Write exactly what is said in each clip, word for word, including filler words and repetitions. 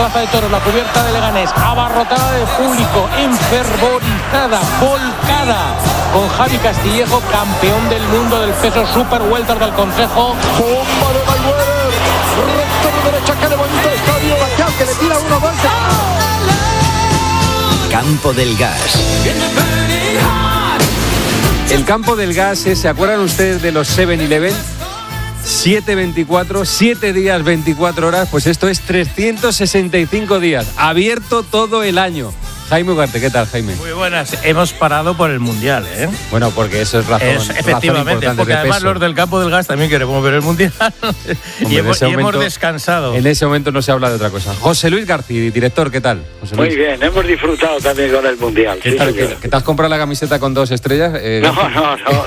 Plaza de Toros, la cubierta de Leganés, abarrotada de público, enfervorizada, volcada, con Javi Castillejo, campeón del mundo del peso super welter del Consejo. Bomba de Mayweather, recto de derecha, que le bonito el estadio, Bachal, que le tira uno, dos. Campo del Gas. El Campo del Gas, ¿eh? ¿Se acuerdan ustedes de los seven eleven? siete veinticuatro, siete días, veinticuatro horas, pues esto es trescientos sesenta y cinco días, abierto todo el año. Jaime Ugarte, ¿qué tal, Jaime? Muy buenas. Hemos parado por el Mundial, ¿eh? Bueno, porque eso es razón, es, efectivamente, razón porque de además peso. Los del Campo del Gas también queremos ver el Mundial. Hombre, y hemos, y momento, hemos descansado. En ese momento no se habla de otra cosa. José Luis García, director, ¿qué tal? José Luis. Muy bien, hemos disfrutado también con el Mundial. ¿Qué sí, tal? señor. ¿Que te has comprado la camiseta con dos estrellas? Eh, no, no, no, no.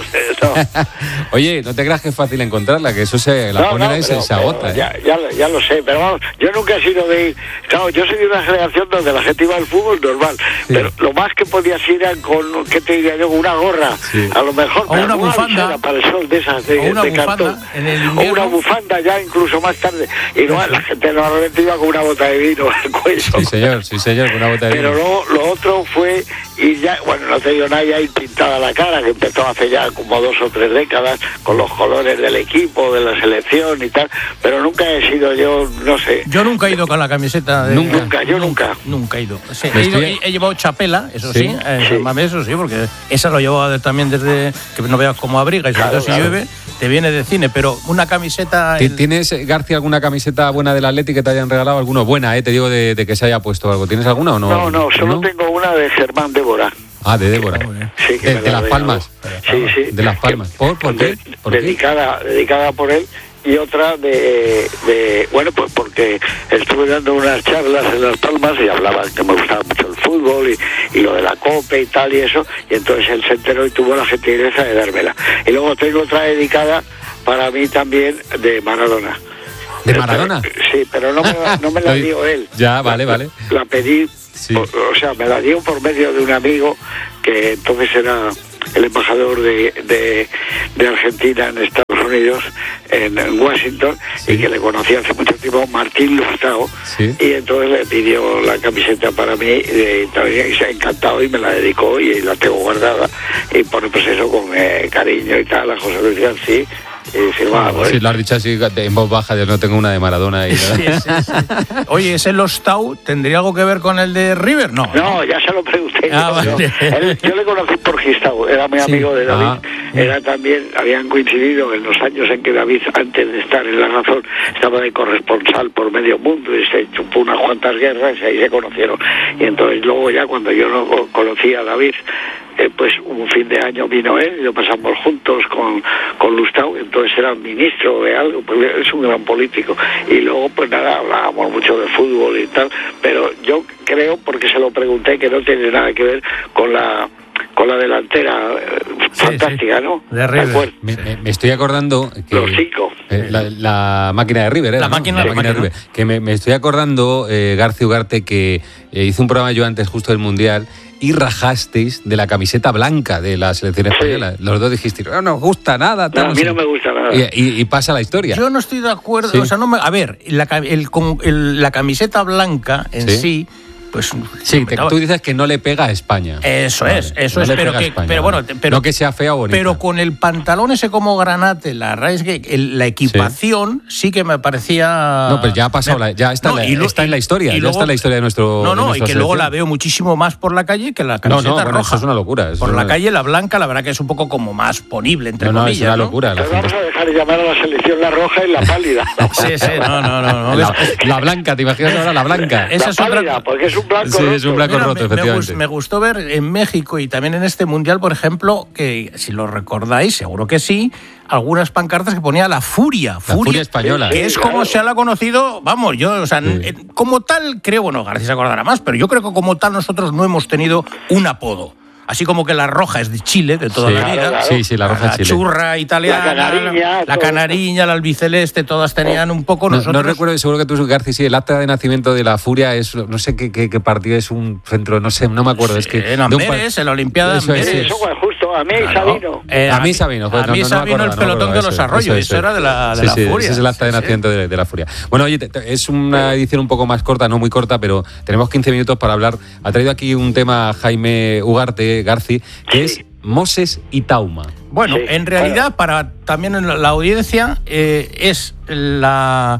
Oye, no te creas que es fácil encontrarla, que eso se la no, ponen no, ahí y pero, se, se agota. Ya, ¿eh? ya, ya lo sé, pero vamos, yo nunca he sido de ir. Claro, yo soy de una generación donde la gente iba al fútbol normal, Sí. pero lo más que podías ir era con, ¿qué te diría yo? Con una gorra, Sí. a lo mejor. O una bufanda. visera para el sol de esas de, O una de bufanda cartón. en el O invierno. una bufanda ya incluso más tarde. Y no, la gente normalmente iba con una bota de vino al cuello. Sí, señor, sí, señor, con una bota de Pero vino. luego lo otro fue ir ya, bueno, no te digo nada, ya ir pintada la cara, que empezó hace ya como dos o tres décadas, con los colores del equipo, de la selección y tal, pero nunca he sido yo, no sé. Yo nunca he ido con la camiseta de... Nunca. Nunca, yo nunca. Nunca he ido. Sí, Me he, ido estoy- he, he llevado chapela, eso sí, Sí. eh, Sí. mame, eso sí, porque esa lo llevaba también desde que no veas cómo abriga y sobre Claro, todo si claro. llueve, te viene de cine, pero una camiseta... ¿Ti- el- ¿Tienes, García, alguna camiseta buena del Atleti que te hayan regalado? ¿Alguna buena, eh? Te digo, de, de que se haya puesto algo. ¿Tienes alguna o no? No, no, solo tengo una de Germán Débora. Ah, de Débora. Sí, que De, me de la Las regaló. Palmas. Sí, sí. De Las Palmas. ¿Por, por qué? De- ¿Por qué? dedicada, dedicada por él. Y otra de, de, bueno, pues porque estuve dando unas charlas en Las Palmas y hablaban que me gustaba mucho el fútbol y, y lo de la Copa y tal y eso, y entonces él se enteró y tuvo la gentileza de dármela. Y luego tengo otra dedicada para mí también de Maradona. ¿De Maradona? Sí, pero no me, no me la dio él. Ya, vale, La- vale. La pedí, Sí. o, o sea, me la dio por medio de un amigo que entonces era el embajador de, de, de Argentina en Estados Unidos, en, en Washington, Sí. y que le conocí hace mucho tiempo, Martín Lustau, Sí. y entonces le pidió la camiseta para mí, y, también, y se ha encantado y me la dedicó y la tengo guardada, y pone pues eso con eh, cariño y tal, a José Luis García, y firmada por Sí, él. lo has dicho así en voz baja, yo no tengo una de Maradona. Y Sí, sí, sí. Oye, ¿ese Lostau tendría algo que ver con el de River? No. No, ya se lo pregunté. Ah, yo, vale. Él- yo le conocí por Gistau, era muy Sí. amigo de David. Ah. Era también, habían coincidido en los años en que David, antes de estar en La Razón, estaba de corresponsal por medio mundo y se chupó unas cuantas guerras y ahí se conocieron. Y entonces luego ya cuando yo no co- conocí a David, eh, pues un fin de año vino él y lo pasamos juntos con, con Lustau, entonces era ministro de algo, pues es un gran político. Y luego pues nada, hablábamos mucho de fútbol y tal, pero yo creo, porque se lo pregunté, que no tiene nada que ver con la con la delantera eh, Sí, fantástica, sí. ¿no? De River. ¿De acuerdo? Me, me- me estoy acordando que Los cinco. eh, la, la máquina de River, ¿eh? La ¿no? máquina, la la máquina de máquina. River. Que me, me estoy acordando, eh, García Ugarte, que eh, hizo un programa yo antes justo del Mundial y rajasteis de la camiseta blanca de la selección española. Los dos dijisteis, no nos gusta nada. No, tal, a no mí sé". no me gusta nada. Y, y- y pasa la historia. Yo no estoy de acuerdo, Sí. o sea, no me, a ver, la, ca- el, con- el- la camiseta blanca en Sí. sí, pues... Sí, te- tú dices que no le pega a España. Eso Vale, es, eso no es, le pero, pega a que, España, pero vale. bueno, te- pero, no que sea fea o bonita. pero con el pantalón ese como granate, la verdad es que el- la equipación sí. que me parecía... No, pero ya ha pasado, la- ya está, No, en la, y lo- está en la historia, y ya luego- está en la historia de nuestro No, de no, y nuestra que luego la selección. veo muchísimo más por la calle que la No, camiseta no, bueno, roja. eso es una locura. eso Por es la una- calle la blanca, la verdad que es un poco como más ponible, entre No, no, comillas. es una ¿no? locura. La, Pues gente- vamos a dejar de llamar a la selección la roja y la pálida. Sí, sí, no, no, no. no. la, la blanca, ¿te imaginas ahora la blanca? Esa La es otra- pálida, porque es un blanco Sí, roto. es un blanco Mira, roto, me, me efectivamente. gust- me gustó ver en México y también en este mundial, por ejemplo, que si lo recordáis, seguro que sí, algunas pancartas que ponía la furia. Furia española. Que Sí, es claro. como se la ha conocido, vamos, yo, o sea, Sí. eh, como tal, creo, bueno, García se acordará más, pero yo creo que como tal nosotros no hemos tenido un apodo. Así como que la roja es de Chile, de toda Sí, la vida. sí, sí, la roja es Chile. churra italiana, La canariña, la todo. canariña, la albiceleste, todas tenían un poco No, nosotros... no recuerdo, seguro que tú, García, sí, el acta de nacimiento de la Furia es, no sé qué, qué, qué partido es, un centro, no sé, no me acuerdo. es que en de un pa- Amberes, en la Olimpiada de Eso es, Amberes. Sí, eso fue justo Sabino, a mí Claro. Sabino. Eh, a mí Sabino, pues, a no, mí no, no Sabino, me acordaba, el no me pelotón de acordaba, los eso, arroyos, eso, eso, eso. era de la, de sí, la sí, furia. Ese es el acta de Sí, sí. nacimiento de, de la furia. Bueno, oye, te- te- es una edición un poco más corta, no muy corta, pero tenemos quince minutos para hablar. Ha traído aquí un tema Jaime Ugarte, Garci, que Sí. es Moses y Tauma. Bueno, Sí, en realidad, bueno. para también en la, la audiencia, eh, es la.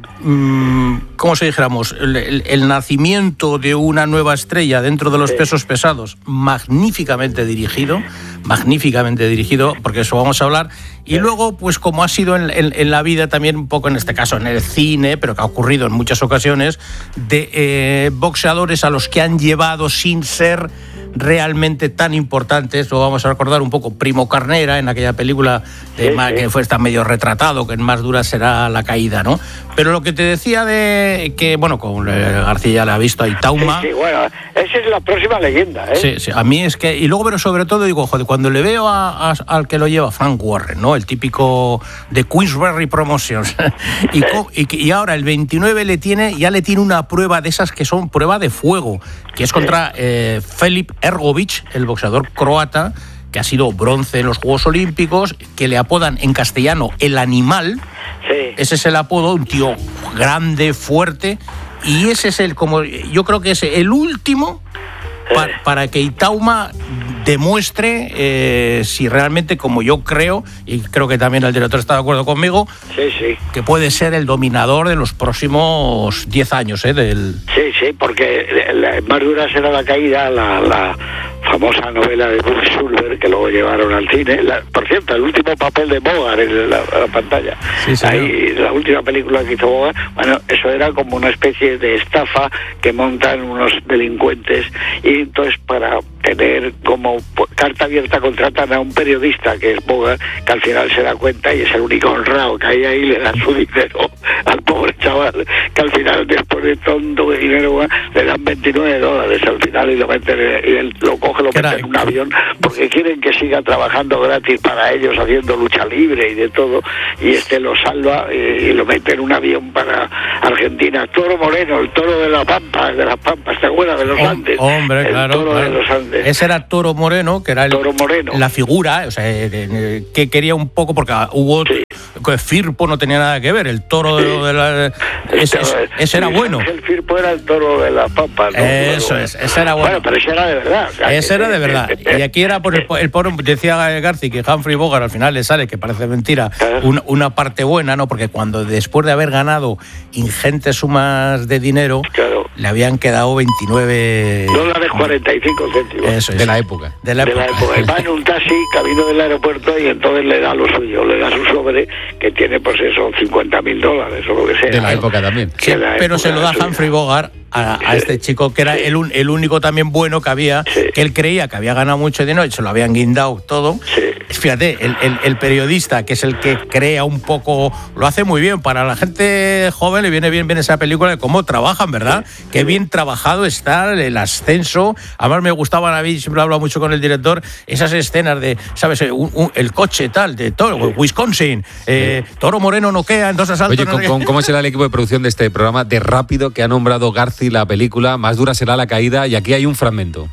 mm, ¿Cómo se dijéramos? El, el- el nacimiento de una nueva estrella dentro de los Sí. pesos pesados, magníficamente dirigido, magníficamente dirigido, porque eso vamos a hablar. Y luego, pues como ha sido en, en- en la vida también, un poco en este caso en el cine, pero que ha ocurrido en muchas ocasiones, de eh, boxeadores a los que han llevado sin ser realmente tan importantes. Lo vamos a recordar un poco Primo Carnera en aquella película de Sí, Ma- sí. que fue está medio retratado, que en más dura será la caída, ¿no? Pero lo que te decía de que, bueno, con eh, García la ha visto ahí, Sí, Tauma. sí, bueno, esa es la próxima leyenda, ¿eh? Sí, sí, a mí es que, y luego, pero sobre todo digo, joder, cuando le veo a- a- al que lo lleva, Frank Warren, ¿no? El típico de Queensberry Promotions, y, co- y, que- y ahora el veintinueve le tiene, ya le tiene una prueba de esas que son prueba de fuego, que es contra eh, Filip Ergovic, el boxeador croata, que ha sido bronce en los Juegos Olímpicos, que le apodan en castellano el animal. Sí. Ese es el apodo, un tío grande, fuerte, y ese es el, como yo creo que es el último pa- para que Itauma demuestre eh, si realmente, como yo creo, y creo que también el director está de acuerdo conmigo, Sí, sí. que puede ser el dominador de los próximos diez años, ¿eh? Del... Sí, sí, porque la más dura será la caída, la, la famosa novela de Bruce Sullivan, que luego llevaron al cine. La- por cierto, el último papel de Bogart en la, la pantalla. Sí, señor. Ahí, la última película que hizo Bogart, bueno, eso era como una especie de estafa que montan unos delincuentes, y entonces para tener como pu- carta abierta contratan a un periodista que es Bogart, que al final se da cuenta y es el único honrado que hay ahí, le dan su dinero al pobre chaval, que al final después de tonto de dinero le dan veintinueve dólares al final, y lo meten en- y él lo coge, lo ¿Qué mete era? en un avión porque quieren que siga trabajando gratis para ellos haciendo lucha libre y de todo, y este lo salva y, y lo mete en un avión para Argentina. Toro Moreno, el toro de la Pampa, de las Pampas, ¿te acuerdas? De los Hom- Andes. Hombre, el claro, toro claro. de los Andes. Ese era Toro Moreno, que era el- Toro Moreno. la figura, o sea, eh, eh, que quería un poco, porque hubo Sí. que Firpo no tenía nada que ver, el toro de, de la, ese, ese- ese era Luis bueno. Ángel Firpo era el toro de la Pampa, ¿no? Eso Pero- es, ese era bueno. Bueno, pero ese era de verdad. o sea, Ese que- era de verdad. Y aquí era por el, el pobre, decía Garci que Humphrey Bogart al final le sale, que parece mentira, una, una parte buena, ¿no? Porque cuando después de haber ganado ingentes sumas de dinero, Claro. le habían quedado veintinueve Dólares cuarenta y cinco céntimos. Eso es. De la época. De la de la época. época. Y va en un taxi camino del aeropuerto y entonces le da lo suyo, le da su sobre que tiene pues eso, cincuenta mil dólares o lo que sea. De la ¿no? época también. Sí, de la pero se época lo da suya. Humphrey Bogart a, a Sí. este chico, que era Sí. el, un- el único también bueno que había, Sí. que él creía que había ganado mucho dinero y se lo habían guindado todo. Sí. Fíjate, el, el- el periodista, que es el que crea un poco, lo hace muy bien. Para la gente joven le viene bien, bien esa película de cómo trabajan, ¿verdad? Qué bien trabajado está el ascenso. Además me gustaban a mí, siempre he hablado mucho con el director, esas escenas de, ¿sabes? Un- un- el coche tal, de Toro, Wisconsin, eh, Toro Moreno noquea, entonces asalto. Oye, no ¿cómo, sé qué. cómo- cómo será el equipo de producción de este programa de Rápido que ha nombrado Garci la película? Más dura será la caída, y aquí hay un fragmento.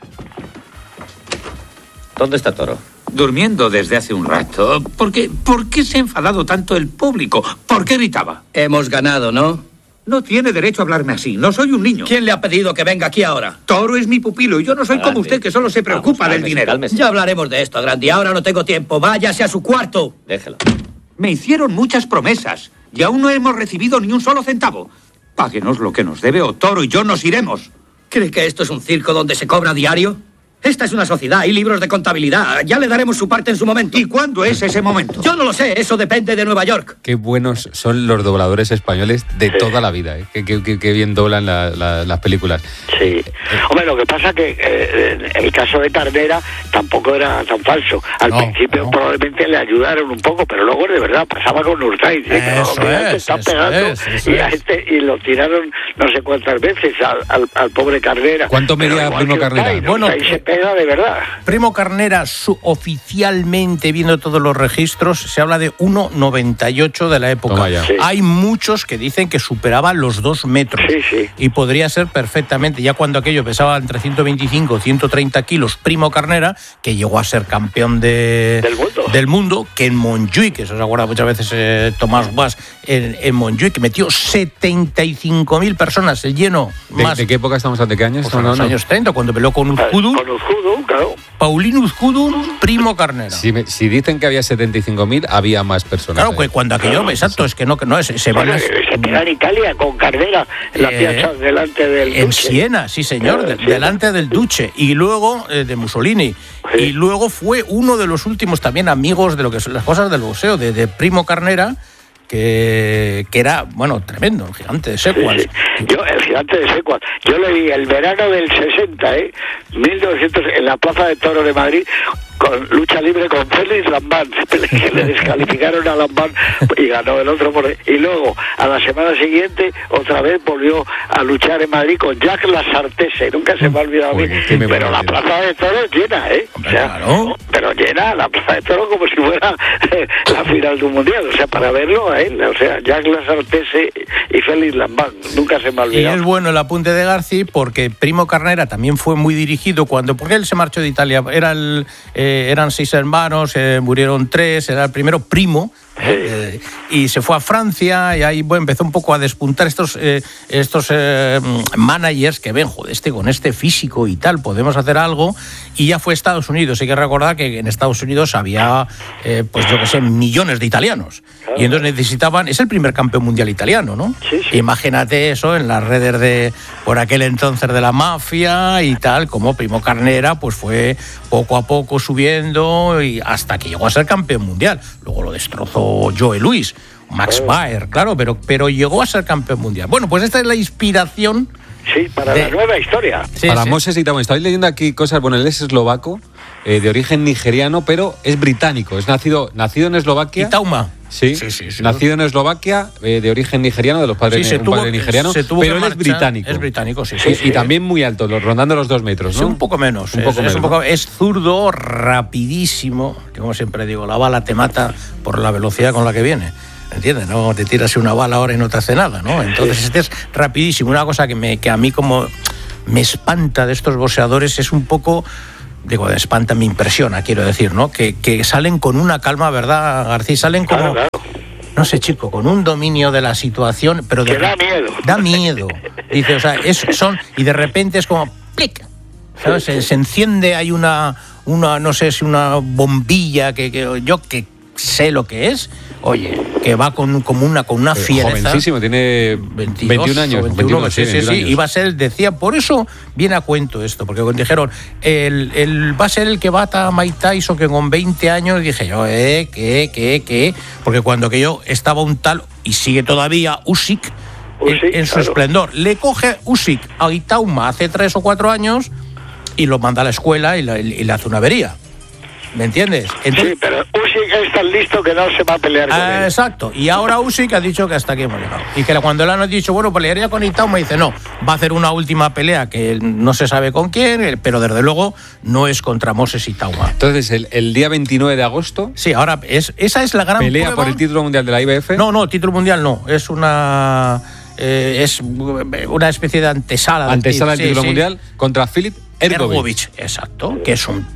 ¿Dónde está Toro? Durmiendo desde hace un rato. ¿Por qué, ¿Por qué se ha enfadado tanto el público? ¿Por qué gritaba? Hemos ganado, ¿no? No tiene derecho a hablarme así. No soy un niño. ¿Quién le ha pedido que venga aquí ahora? Toro es mi pupilo y yo no soy como Grande. usted, que solo se preocupa Vamos, del cálmese, dinero. cálmese. Ya hablaremos de esto, Grandi. Ahora no tengo tiempo. Váyase a su cuarto. Déjelo. Me hicieron muchas promesas y aún no hemos recibido ni un solo centavo. Páguenos lo que nos debe o Toro y yo nos iremos. ¿Cree que esto es un circo donde se cobra a diario? Esta es una sociedad, hay libros de contabilidad. Ya le daremos su parte en su momento. ¿Y cuándo es ese momento? Yo no lo sé, eso depende de Nueva York. Qué buenos son los dobladores españoles de toda la vida, ¿eh? Qué, qué- qué- qué bien doblan la- la- las películas. Sí. Hombre, lo que pasa que eh, el caso de Carnera tampoco era tan falso. Al No, principio no. probablemente le ayudaron un poco, pero luego de verdad pasaba con Urtaiz. ¿eh? Que Eso no, mira, te es, están eso pegando, es, eso y, a es. este, y lo tiraron no sé cuántas veces al, al, al pobre Carnera. ¿Cuánto Pero medía igual Bruno que Carnera? Urtaiz, ¿no? Bueno, Urtaiz se eh, era de verdad. Primo Carnera, su, oficialmente, viendo todos los registros, se habla de uno noventa y ocho de la época. Sí. Hay muchos que dicen que superaba los dos metros. Sí, sí. Y podría ser perfectamente, ya cuando aquello pesaba entre ciento veinticinco, ciento treinta kilos, Primo Carnera, que llegó a ser campeón de, del, mundo. del mundo, que en Montjuic, que se os acuerda muchas veces eh, Tomás Guas, en, en Montjuic, que metió setenta y cinco mil personas, el lleno ¿De, más... ¿De qué época estamos? ¿De qué años? Pues no, en los no, no. años treinta, cuando peleó con Uzcudu. Con Uzcudu, claro. Paulín Uzcudu, Primo Carnera. Si, me, si dicen que había setenta y cinco mil, había más personas. Claro, que cuando aquello, claro, exacto, es que no, que no, se, se bueno, van... Se queda en Italia con Carnera, en la eh, piazza delante del En Duce. Siena, sí señor, de, Sí. delante del Duce, y luego eh, de Mussolini. Sí. Y luego fue uno de los últimos también amigos de lo que son las cosas del boxeo, de, de Primo Carnera, que, que era, bueno, tremendo, el gigante de Sequas. Sí, sí. Yo, el gigante de Sequas, yo le vi el verano del sesenta, ¿eh? mil novecientos, en la Plaza de Toros de Madrid, con lucha libre con Félix Lambán, que le descalificaron a Lambán y ganó el otro por... Y luego, a la semana siguiente, otra vez volvió a luchar en Madrid con Jack Lasartese, nunca se me ha olvidado a mí, Joder, qué pero memoria la tiene. Plaza de Toros llena, ¿eh? O sea, Claro. pero llena la Plaza de Toros como si fuera la final de un mundial, o sea, para verlo a él, o sea, Jack Lasartese y Félix Lambán, nunca se me ha Y olvidado. es bueno el apunte de García porque Primo Carnera también fue muy dirigido cuando, porque él se marchó de Italia, era el, eh, eran seis hermanos, eh, murieron tres, era el primero Primo, eh, y se fue a Francia y ahí bueno, empezó un poco a despuntar estos, eh, estos eh, managers que ven, joder, este con este físico y tal, podemos hacer algo, y ya fue a Estados Unidos. Hay que recordar que en Estados Unidos había, eh, pues yo que sé, millones de italianos, claro. Y entonces necesitaban, es el primer campeón mundial italiano, ¿no? Sí, sí. Imagínate eso en las redes de, por aquel entonces, de la mafia y tal, como Primo Carnera, pues fue poco a poco subiendo y hasta que llegó a ser campeón mundial. Luego lo destrozó Joe Louis, Max Baer, claro, pero, pero llegó a ser campeón mundial. Bueno, pues esta es la inspiración. Sí, para de... la nueva historia. Sí, Para sí. Moses y Tauma. Estoy leyendo aquí cosas, bueno, él es eslovaco, eh, de origen nigeriano, pero es británico. Es nacido, nacido en Eslovaquia. ¿Y Tauma? Sí, Sí, sí, sí. nacido en Eslovaquia, eh, de origen nigeriano, de los padres, Sí, se un tuvo- padre nigeriano, se tuvo pero que él es marchar. británico. Es británico, sí, Y- sí, y, sí. también muy alto, los- rondando los dos metros, ¿no? Sí, un poco menos. Un es, poco es menos, un poco- ¿no? es zurdo, rapidísimo, que como siempre digo, la bala te mata por la velocidad con la que viene. ¿Entiendes? No te tiras una bala ahora y no te hace nada, ¿no? Entonces este es rapidísimo. Una cosa que, me, que a mí como me espanta de estos boxeadores es un poco... Digo, de espanta, me impresiona, quiero decir, ¿no? Que, que salen con una calma, ¿verdad, García? Salen como... Claro, claro. No sé, chico, con un dominio de la situación, pero de Que da miedo. Da miedo. Dice, o sea, es, son... Y de repente es como... ¡Plic! ¿Sabes? Se, se enciende, hay una... una no sé si una bombilla que, que yo que sé lo que es, oye, que va con, como una, con una Eh, fiereza. Jovencísimo, tiene veintidós, veintiún años. veintiuno, veintiuno, sí, sí, veintiún sí, años. iba a ser, decía, por eso viene a cuento esto, porque cuando dijeron, el, el, va a ser el que bata a Mike Tyson, que con veinte años, dije yo, eh, qué, qué, qué, porque cuando que yo estaba un tal, y sigue todavía, Usyk, Usyk, en, en su claro. esplendor, le coge Usyk a Itauma hace tres o cuatro años, y lo manda a la escuela y, la, y le hace una avería. ¿Me entiendes? Entonces, Sí, pero Usyk es tan listo que no se va a pelear con Ah, él. exacto. Y ahora Usyk ha dicho que hasta aquí hemos llegado. Y que cuando le han dicho, bueno, pelearía con Itauma, dice, no, va a hacer una última pelea que no se sabe con quién, pero desde luego no es contra Moses Itauma. Entonces, el, el día veintinueve de agosto, Sí, ahora es, esa es la gran pelea prueba. por el título mundial de la I B F. No, no, título mundial no. Es una... eh, es una especie de antesala. del Antesala del título, título sí, sí. mundial contra Filip Ergovic. Ergovic, exacto, que es un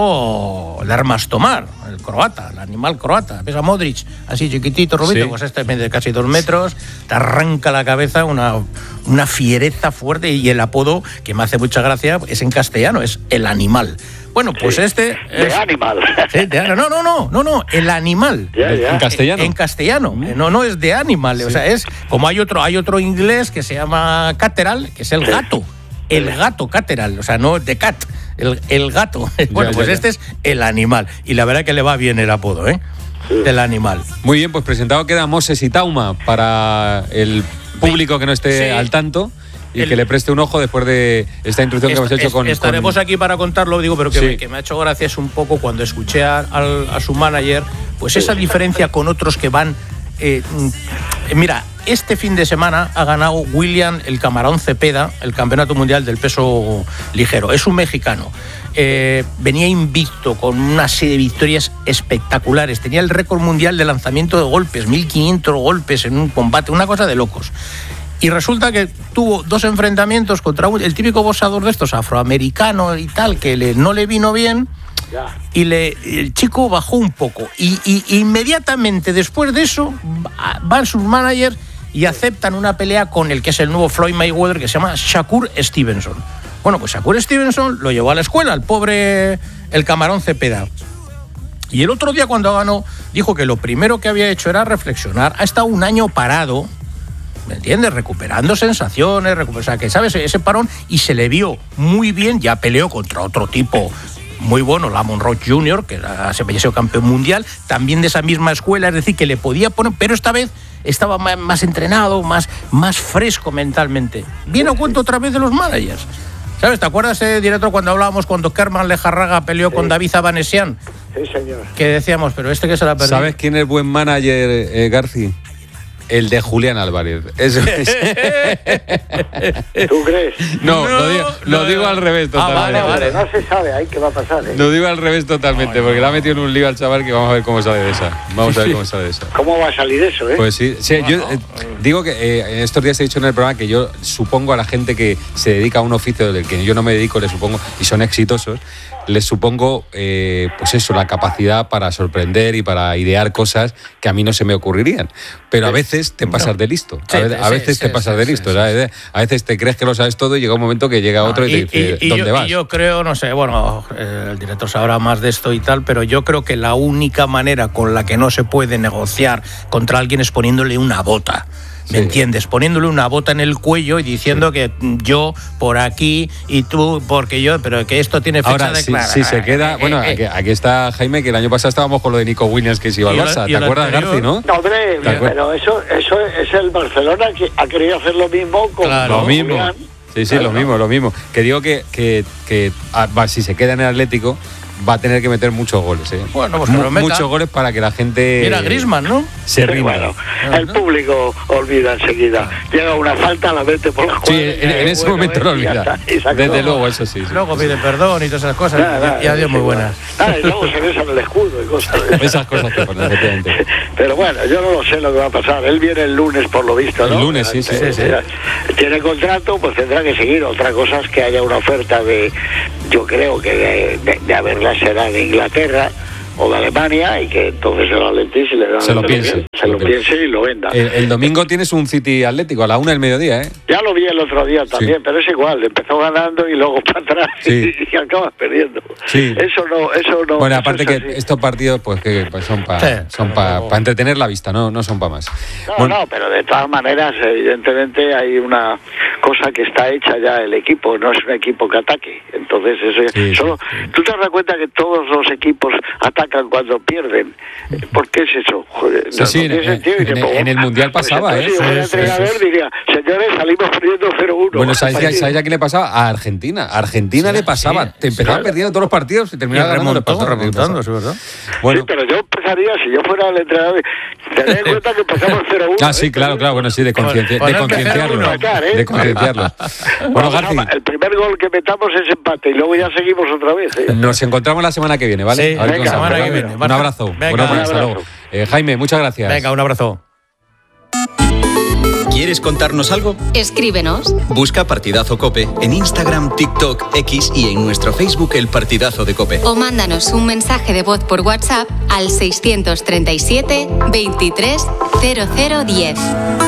tipo de armas tomar, el croata, el animal croata. Ves a Modric, así chiquitito, rubito, Sí. pues este mide casi dos metros, te arranca la cabeza, una, una fiereza fuerte, y el apodo que me hace mucha gracia es en castellano, es el animal. Bueno, pues Sí. este... De es- Animal. Sí, de- no, no, no, no, no, el animal. Ya, ya. En castellano. En castellano, no, no es de animal, o sea, es como hay otro, hay otro inglés que se llama Cateral, que es el Sí. gato, el gato Cateral, o sea, no de cat, el, el gato. Bueno, ya, pues ya. este es el animal, y la verdad que le va bien el apodo, ¿eh? Del animal. Muy bien, pues presentado queda Moses y Tauma para el público que no esté Sí. al tanto y El- que le preste un ojo después de esta introducción que hemos Est- hecho est- con... Estaremos con- aquí para contarlo, digo, pero que, Sí. me, que me ha hecho gracia es un poco cuando escuché a, al- a su manager, pues esa diferencia con otros que van... eh, mm, mira, este fin de semana ha ganado William el Camarón Cepeda, el campeonato mundial del peso ligero. Es un mexicano. Eh, venía invicto con una serie de victorias espectaculares. Tenía el récord mundial de lanzamiento de golpes, mil quinientos golpes en un combate, una cosa de locos. Y resulta que tuvo dos enfrentamientos contra un, el típico boxeador de estos, afroamericano y tal, que le, no le vino bien. Y le, el chico bajó un poco. Y, y, y inmediatamente después de eso van sus managers y aceptan una pelea con el que es el nuevo Floyd Mayweather, que se llama Shakur Stevenson. Bueno, pues Shakur Stevenson lo llevó a la escuela, el pobre el Camarón Cepeda. Y el otro día cuando ganó, dijo que lo primero que había hecho era reflexionar. Ha estado un año parado, ¿me entiendes? Recuperando sensaciones, recuper... o sea, que, ¿sabes? Ese parón, y se le vio muy bien. Ya peleó contra otro tipo muy bueno, Lamont Roach junior, que se había sido campeón mundial, también de esa misma escuela, es decir, que le podía poner, pero esta vez estaba más, más entrenado, más, más fresco mentalmente. Viene a cuento otra vez de los managers. ¿Sabes? ¿Te acuerdas, eh, director, cuando hablábamos cuando Kerman Lejarraga peleó sí. con David Abanesian? Sí, señor. Que decíamos, pero este que se la perdió. ¿Sabes quién es buen manager, eh, Garci? El de Julián Álvarez. Eso es. ¿Tú crees? No, no lo digo, lo digo al revés totalmente. Ah, vale, vale, no se sabe ahí qué va a pasar. ¿eh? Lo digo al revés totalmente, no, porque no. le ha metido en un lío al chaval que vamos a ver cómo sale de esa. Vamos a ver cómo sale de esa. ¿Cómo va a salir eso, eh? Pues sí, sí bueno, yo eh, digo que eh, estos días he dicho en el programa que yo supongo a la gente que se dedica a un oficio del que yo no me dedico, le supongo, y son exitosos, les supongo, eh, pues eso, la capacidad para sorprender y para idear cosas que a mí no se me ocurrirían. Pero a veces te pasas no. de listo. A, sí, ve- a veces sí, te sí, pasas sí, de listo. Sí, sí. A veces te crees que lo sabes todo y llega un momento que llega otro no, y, y te dice, y, ¿dónde yo, vas? Y yo creo, no sé, bueno, eh, el director sabrá más de esto y tal, pero yo creo que la única manera con la que no se puede negociar contra alguien es poniéndole una bota. ¿Me sí. entiendes? Poniéndole una bota en el cuello y diciendo sí. que yo por aquí y tú porque yo, pero que esto tiene fecha Ahora, de si, clara. si se queda, eh, bueno, eh, aquí, aquí está Jaime, que el año pasado estábamos con lo de Nico Williams que se iba al Barça. ¿Te acuerdas, Garci, no? No, hombre, pero eso, eso es el Barcelona que ha querido hacer lo mismo con claro, lo mismo. Julián. Sí, sí, claro. lo mismo, lo mismo. Que digo que, que, que ah, si se queda en el Atlético va a tener que meter muchos goles, ¿eh? Bueno, pues que lo meta. Muchos goles para que la gente... Mira, Griezmann, ¿no? Se sí, bueno, el público olvida enseguida. Llega una falta, la mete por la cuadra. Sí, en, en ese bueno, momento lo olvida. Desde luego, eso sí. sí luego sí, pide sí. perdón y todas esas cosas. Nada, nada, y adiós, muy buenas. Ah, y luego se besan el escudo y cosas. Esas cosas que ponen, efectivamente. Pero bueno, yo no lo sé lo que va a pasar. Él viene el lunes, por lo visto, ¿no? El lunes, sí, sí. sí, sí. Tiene contrato, pues tendrá que seguir. Otra cosa es que haya una oferta de, yo creo que de, de, de haberla será de Inglaterra o de Alemania, y que entonces el Atleti se le da se lo piense, se lo piense y lo venda. El, el domingo tienes un City Atlético a la una del mediodía, ¿eh? Ya lo vi el otro día también, sí. pero es igual, empezó ganando y luego para atrás sí. y, y acabas perdiendo. Sí. Eso no, eso no. Bueno, eso aparte es que así. estos partidos pues que pues son para sí. son para pa entretener la vista, no no son para más. No, bueno. no, pero de todas maneras, evidentemente hay una cosa que está hecha ya el equipo, no es un equipo que ataque. Entonces eso sí, solo sí. tú te das cuenta que todos los equipos atacan cuando pierden. ¿Por qué es eso? Joder, sí, sí, no, no en, en, en, en el mundial pasaba, pues ¿eh? Si yo fuera entrenador sí, sí. diría, señores, salimos perdiendo cero uno. Bueno, ¿sabes, ¿sabes a quién le pasaba? A Argentina. A Argentina sí, le pasaba. Sí, te empezaba sí, perdiendo todos los partidos y terminaba ganando. Remontó, remontando, es verdad. Bueno. Sí, pero yo empezaría, si yo fuera el entrenador, tener en cuenta que empezamos cero uno. Ah, sí, claro, claro, bueno, sí, de concienciarlo. De concienciarlo. Bueno, Garci. El primer gol que metamos es empate y luego ya seguimos otra vez. ¿eh? Nos encontramos la semana que viene, ¿vale? Sí, venga, la semana que viene. Un abrazo. Venga, bueno, un hasta luego. Eh, Jaime, muchas gracias. Venga, un abrazo. ¿Quieres contarnos algo? Escríbenos. Busca Partidazo COPE en Instagram, TikTok, X y en nuestro Facebook El Partidazo de COPE. O mándanos un mensaje de voz por WhatsApp al seiscientos treinta y siete, veintitrés, cero cero diez.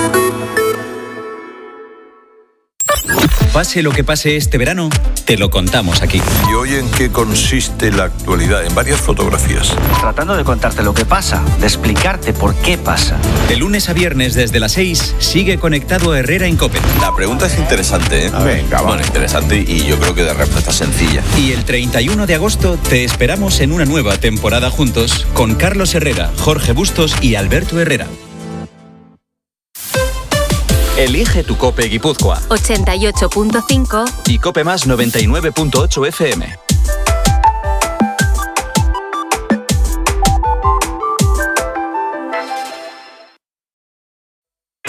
Pase lo que pase este verano, te lo contamos aquí. ¿Y hoy en qué consiste la actualidad? En varias fotografías. Tratando de contarte lo que pasa, de explicarte por qué pasa. De lunes a viernes desde las seis, sigue conectado Herrera en COPE. La pregunta es interesante, ¿eh? Venga, Bueno, interesante y yo creo que de respuesta sencilla. Y el treinta y uno de agosto te esperamos en una nueva temporada juntos con Carlos Herrera, Jorge Bustos y Alberto Herrera. Elige tu COPE Guipúzcoa. ochenta y ocho punto cinco y COPE Más noventa y nueve punto ocho F M.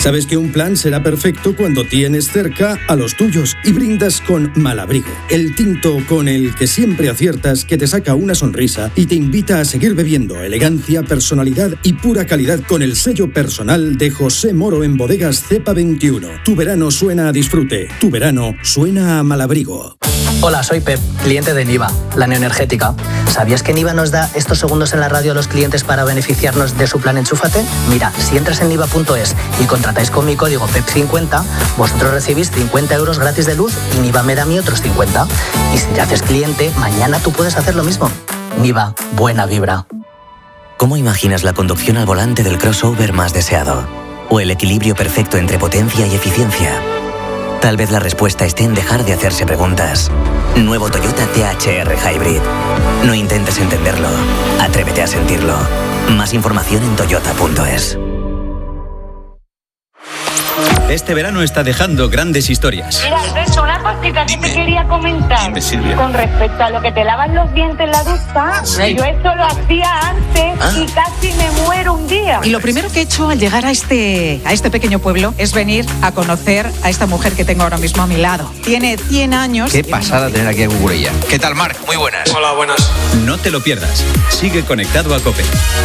Sabes que un plan será perfecto cuando tienes cerca a los tuyos y brindas con Malabrigo, el tinto con el que siempre aciertas, que te saca una sonrisa y te invita a seguir bebiendo. Elegancia, personalidad y pura calidad con el sello personal de José Moro en Bodegas Cepa veintiuno. Tu verano suena a disfrute, tu verano suena a Malabrigo. Hola, soy Pep, cliente de Niva, la neoenergética. ¿Sabías que Niva nos da estos segundos en la radio a los clientes para beneficiarnos de su plan Enchúfate? Mira, si entras en niva punto es y contratáis con mi código P E P cincuenta, vosotros recibís cincuenta euros gratis de luz y Niva me da a mí otros cincuenta. Y si te haces cliente, mañana tú puedes hacer lo mismo. Niva, buena vibra. ¿Cómo imaginas la conducción al volante del crossover más deseado? ¿O el equilibrio perfecto entre potencia y eficiencia? Tal vez la respuesta esté en dejar de hacerse preguntas. Nuevo Toyota T H R Hybrid. No intentes entenderlo. Atrévete a sentirlo. Más información en toyota punto es. Este verano está dejando grandes historias. Mira, Alberto, una cosita que te quería comentar. Dime, Silvia. Con respecto a lo que te lavan los dientes en la ducha, Sí. yo esto lo hacía antes Ah. y casi me muero un día. Y lo primero que he hecho al llegar a este, a este pequeño pueblo es venir a conocer a esta mujer que tengo ahora mismo a mi lado. Tiene cien años. Qué pasada tener aquí a Cucurella. ¿Qué tal, Marc? Muy buenas. Hola, buenas. No te lo pierdas. Sigue conectado a COPE.